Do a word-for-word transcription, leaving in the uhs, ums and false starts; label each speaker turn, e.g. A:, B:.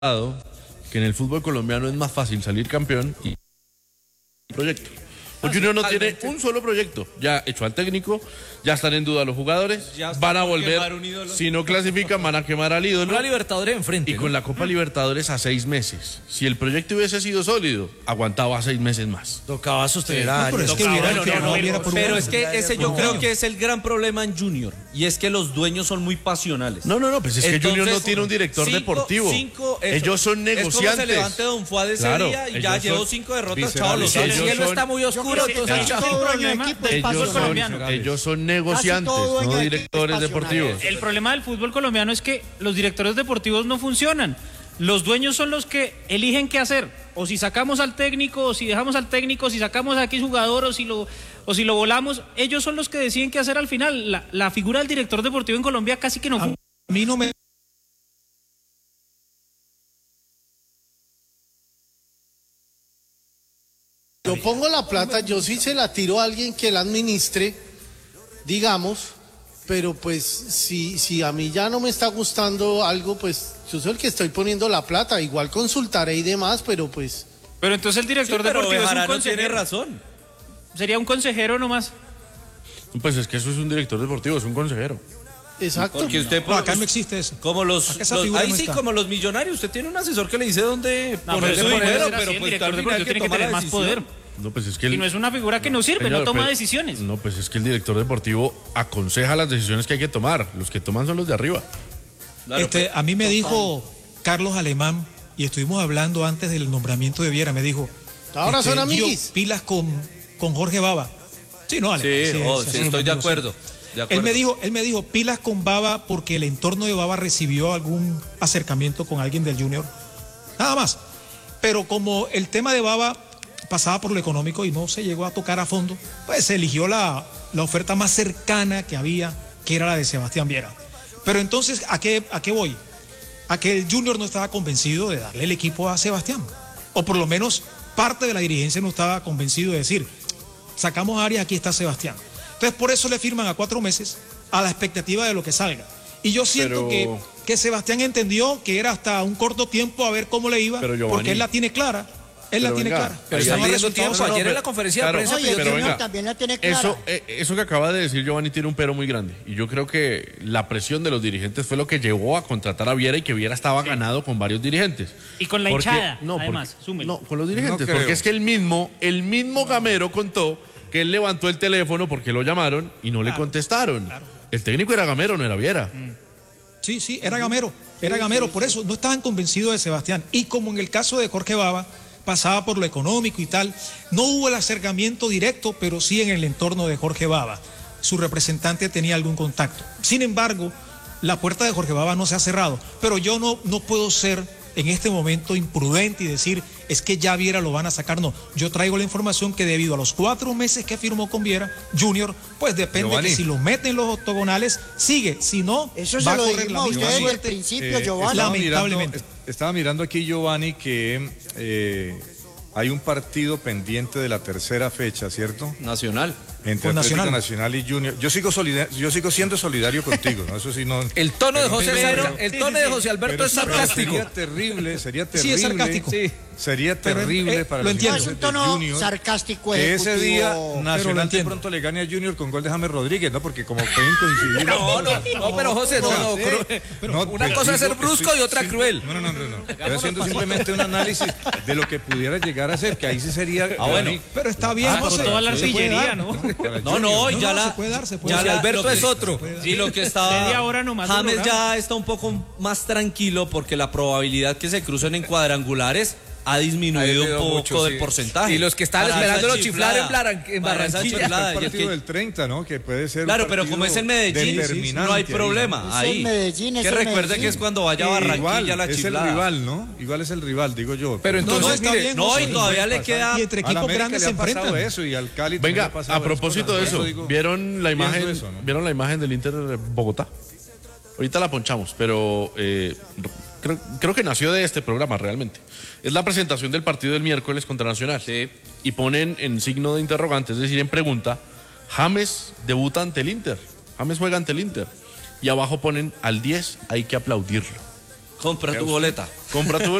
A: que en el fútbol colombiano es más fácil salir campeón y proyecto. El Junior no tiene un solo proyecto, ya hecho al técnico, ya están en duda los jugadores, van a volver, si no clasifican van a quemar al ídolo.
B: Una Libertadores enfrente.
A: Y
B: ¿no?
A: con la Copa Libertadores a seis meses. Si el proyecto hubiese sido sólido, aguantaba seis meses más.
B: Tocaba sostener a
C: Sí, no, pero es que hubiera,
B: no,
C: que
B: no,
C: no
B: no,
C: hubiera por
B: pero
C: un
B: es que
C: año.
B: ese yo
C: Por un
B: creo
C: año.
B: que es el gran problema en Junior, y es que los dueños son muy pasionales.
A: No, no, no, pues es que
B: Entonces,
A: Junior no tiene un director
B: cinco,
A: deportivo.
B: Cinco, eso,
A: ellos son negociantes.
B: Es como se levante Don Fuad ese
A: Claro,
B: día y ya
A: ellos
B: llevó
A: son
B: cinco derrotas,
A: viscerales.
B: chao, los
A: Ellos
B: el cielo
A: son-
B: está muy oscuro,
D: Yo creo que
B: entonces
D: casi
B: chao.
D: todo dueño de equipo es
A: Ellos
D: fútbol
A: son,
D: colombiano.
A: ellos son negociantes,
D: todo dueño
A: no
D: de
A: directores
D: equipos es pasional.
A: deportivos.
E: El problema del fútbol colombiano es que los directores deportivos no funcionan. Los dueños son los que eligen qué hacer. O si sacamos al técnico, o si dejamos al técnico, o si sacamos a X jugador, o si lo, o si lo volamos. Ellos son los que deciden qué hacer al final. La, la figura del director deportivo en Colombia casi que no funciona.
C: A mí no me...
D: Yo pongo la plata, yo sí se la tiro a alguien que la administre, digamos, pero pues si, si a mí ya no me está gustando algo, pues yo soy el que estoy poniendo la plata, igual consultaré y demás, pero pues...
E: Pero entonces el
B: Sí,
E: director
B: pero
E: deportivo es un
B: Bejarano tiene
E: consejero.
B: razón.
E: Sería un consejero nomás.
A: Pues es que eso es un director deportivo, es un consejero.
D: Exacto.
B: Porque usted
C: No, acá no existe eso.
B: como los,
C: Acá esa
B: los-
C: figura
B: ahí
C: no
B: sí
C: está.
B: como los millonarios, usted tiene un asor que le dice dónde
E: No,
B: poner
E: pero
B: su
E: eso no
B: dinero,
E: puede ser así,
B: pero
E: el
B: pues
E: director
B: al final
E: deportivo
B: hay que
E: tiene que
B: tomar
E: tener
B: la
E: más
B: decisión.
E: poder.
A: No, pues es que el,
E: Y no es una figura que no sirve,
A: Señor,
E: no toma
A: pero-
E: decisiones.
A: No, pues es que el director deportivo aconseja las decisiones que hay que tomar. Los que toman son los de arriba.
B: Claro,
C: Este, a mí me dijo Carlos Alemán, y estuvimos hablando antes del nombramiento de Viera, me dijo...
D: Ahora son
C: Gio,
D: amiguis.
C: pilas con, con Jorge Baba. Sí, no, Alemán.
B: Sí, oh,
C: sí,
B: sí,
C: sí,
B: estoy de
C: sí.
B: acuerdo. de
C: Él
B: acuerdo.
C: me dijo, él me dijo, pilas con Baba porque el entorno de Baba recibió algún acercamiento con alguien del Junior. Nada más. Pero como el tema de Baba pasaba por lo económico y no se llegó a tocar a fondo, pues se eligió la, la oferta más cercana que había, que era la de Sebastián Viera. Pero entonces, ¿a qué, a qué voy? A que el Junior no estaba convencido de darle el equipo a Sebastián. O por lo menos parte de la dirigencia no estaba convencido de decir, sacamos a Arias, aquí está Sebastián. Entonces por eso le firman a cuatro meses a la expectativa de lo que salga. Y yo siento
A: Pero-
C: que, que Sebastián entendió que era hasta un corto tiempo a ver cómo le iba,
A: Pero, Giovanni,
C: porque él la tiene clara. Él la
A: pero
C: tiene
A: venga,
C: clara.
B: Pero
A: ahí
B: está
A: hay
B: pidiendo
C: resultados.
B: tiempo.
A: No, no,
B: Ayer en
A: pero-
B: la conferencia
A: claro,
B: de prensa
D: Oye,
B: pidió
A: pero
D: el Junior
A: venga,
D: también la tiene clara.
A: Eso, eh, eso que acaba de decir Giovanni tiene un pero muy grande. Y yo creo que la presión de los dirigentes fue lo que llevó a contratar a Viera y que Viera estaba ganado con varios dirigentes.
E: Y con la
A: Porque-
E: hinchada,
A: no,
E: además,
A: porque-
E: súmelo.
A: No, con los dirigentes.
F: No creo.
A: porque es que el mismo, el mismo Gamero contó que él levantó el teléfono porque lo llamaron y no le contestaron. El técnico era Gamero, no era Viera.
C: Sí, sí, era Gamero, era Gamero, por eso no estaban convencidos de Sebastián. Y como en el caso de Jorge Baba, pasaba por lo económico y tal, no hubo el acercamiento directo, pero sí en el entorno de Jorge Baba. Su representante tenía algún contacto. Sin embargo, la puerta de Jorge Baba no se ha cerrado, pero yo no, no puedo ser en este momento imprudente y decir, es que ya Viera lo van a sacar. No, yo traigo la información que debido a los cuatro meses que firmó con Viera, Junior, pues depende
F: Giovanni.
C: que si lo meten en los octogonales, sigue, si no,
D: Eso
C: va
D: se
C: a
D: lo
C: correr
D: dijimos a
C: la misma
D: ustedes desde el
C: suerte.
D: principio,
F: Eh,
D: Giovanni.
F: estaba
C: Lamentablemente.
F: mirando- estaba mirando aquí, Giovanni, que eh, hay un partido pendiente de la tercera fecha, ¿cierto?
B: Nacional.
F: Entre
C: Con
F: Atlético
C: Nacional.
F: Nacional y Junior. Yo sigo solida- yo sigo siendo solidario contigo, ¿no? Eso sí no.
B: El tono de José
F: pero-
B: Alberto, el tono de José Alberto
F: pero-
B: es
F: pero
B: sarcástico.
F: Sería terrible, sería
C: Sí,
F: terrible.
C: es sarcástico.
B: Sí.
F: Sería
C: Pero,
F: terrible
C: eh,
F: para
C: lo
F: los
C: entiendo.
D: No, es un
F: hinchas de
D: tono
F: Junior
D: sarcástico
F: que ese
D: ejecutivo.
F: día
C: Pero lo
F: Nacional de
C: entiendo.
F: pronto le gane a Junior con gol de James Rodríguez, ¿no? Porque como pueden coincidir.
B: No, no, no, pero José, no, no, cru-
F: No,
B: una
F: pues
B: cosa es
F: digo,
B: ser brusco
F: estoy-
B: y otra
F: sí,
B: cruel.
F: No, no, no, no. no. Estoy haciendo simplemente un análisis de lo que pudiera llegar a ser, que ahí sí sería.
B: Ah, bueno.
C: Pero está bien,
E: Ah, pero
C: José,
E: toda la
C: se puede
E: artillería,
C: dar.
E: ¿no?
F: para
B: No, no,
F: Junior.
B: y ya
C: No, no,
B: la.
C: se puede dar, se puede
B: ya
C: dar.
B: la-
E: Alberto
B: lo que-
E: es otro.
B: Sí, lo que está.
E: Media hora nomás de
B: James
E: programa.
B: ya está un poco más tranquilo porque la probabilidad que se crucen en cuadrangulares ha disminuido
G: Ha
B: un
G: disminuido
B: poco
G: mucho,
B: del
G: sí.
B: porcentaje.
G: Y los que estaban
B: Para
G: esperándolo
B: esa
G: chiflar en
B: chiflada,
G: Barran- en
B: para esa
G: Barranquilla.
B: chiflada,
F: El
B: y el
F: partido
B: que-
F: del treinta, ¿no? Que puede ser. un
B: Claro, pero
F: partido
B: como es en Medellín,
F: determinante
B: no hay
F: ahí, ¿no?
B: problema.
D: Es
B: Ahí.
D: en Medellín, es
B: que
D: en
B: recuerde
D: Medellín.
B: que es cuando vaya a
F: Y
B: Barranquilla
F: igual,
B: la
F: es
B: chiflada.
F: el rival, ¿no? Igual es el rival, digo yo.
G: Pero
C: No, no,
G: entonces,
C: está
G: mire,
C: bien,
B: No,
C: José,
B: y todavía le queda.
C: Y entre
F: A la
C: equipos
F: América
C: grandes
F: le
C: se
F: ha pasado
C: enfrentan.
F: eso y al Cali también le
A: Venga,
F: ha pasado
A: a propósito de
F: esas
A: eso,
F: cosas. Por digo,
A: ¿vieron la
F: pienso
A: imagen,
F: eso, ¿no?
A: ¿vieron la imagen del Inter de Bogotá? Ahorita la ponchamos, pero eh, creo, creo que nació de este programa realmente. Es la presentación del partido del miércoles contra Nacional.
B: Sí.
A: Y ponen en signo de interrogante, es decir, en pregunta, James debuta ante el Inter. James juega ante el Inter. Y abajo ponen al diez, hay que aplaudirlo.
B: Compra tu boleta.
A: Compra tu